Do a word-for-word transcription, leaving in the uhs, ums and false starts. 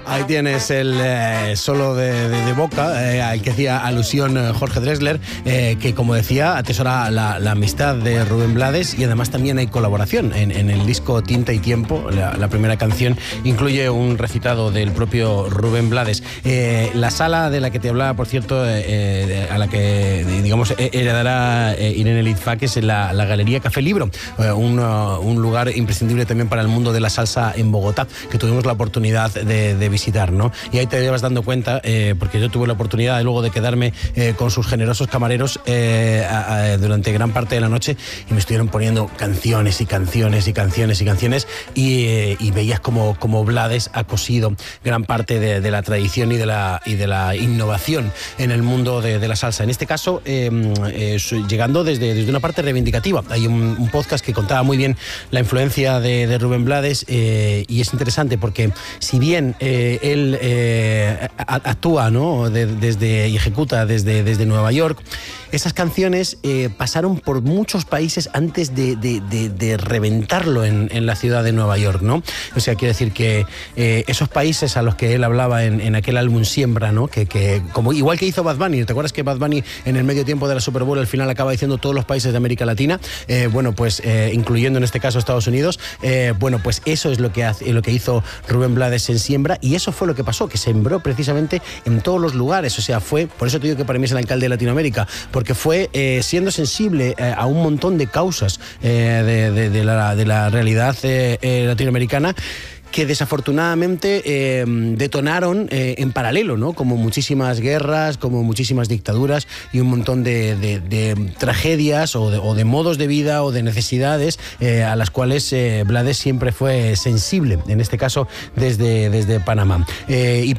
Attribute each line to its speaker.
Speaker 1: Ahí tienes el eh, solo de, de, de Boca, eh, al que hacía alusión eh, Jorge Drexler, eh, que como decía, atesora la, la amistad de Rubén Blades, y además también hay colaboración en, en el disco Tinta y Tiempo. La, la primera canción incluye un recitado del propio Rubén Blades. Eh, la sala de la que te hablaba, por cierto, eh, a la que, digamos, heredará eh, Irene Litvak, es la, la Galería Café Libro, eh, un, uh, un lugar imprescindible también para el mundo de la salsa en Bogotá, que tuvimos la oportunidad de, de visitar, ¿no? Y ahí te vas dando cuenta, eh, porque yo tuve la oportunidad luego de quedarme eh, con sus generosos camareros eh, a, a, durante gran parte de la noche, y me estuvieron poniendo canciones y canciones y canciones y canciones, y, eh, y veías como, como Blades ha cosido gran parte de, de la tradición y de la, y de la innovación en el mundo de, de la salsa. En este caso, eh, eh, llegando desde, desde una parte reivindicativa. Hay un, un podcast que contaba muy bien la influencia de, de Rubén Blades, eh, y es interesante porque si bien eh, él eh, actúa, ¿no?, de, desde, y ejecuta desde, desde Nueva York, esas canciones eh, pasaron por muchos países antes de, de, de, de reventarlo en, en la ciudad de Nueva York, ¿no? O sea, quiero decir que eh, esos países a los que él hablaba en, en aquel álbum Siembra, ¿no?, que, que como igual que hizo Bad Bunny, ¿te acuerdas que Bad Bunny en el medio tiempo de la Super Bowl al final acaba diciendo todos los países de América Latina? Eh, bueno, pues eh, incluyendo en este caso Estados Unidos. Eh, bueno, pues eso es lo que, hace, lo que hizo Rubén Blades en Siembra, y eso fue lo que pasó, que sembró precisamente en todos los lugares. O sea, fue, por eso te digo que para mí es el alcalde de Latinoamérica, porque fue eh, siendo sensible eh, a un montón de causas eh, de, de, de, la, de la realidad eh, eh, latinoamericana, que desafortunadamente eh, detonaron eh, en paralelo, ¿no?, como muchísimas guerras, como muchísimas dictaduras y un montón de, de, de tragedias o de, o de modos de vida o de necesidades eh, a las cuales eh, Blades siempre fue sensible, en este caso desde, desde Panamá. Eh, y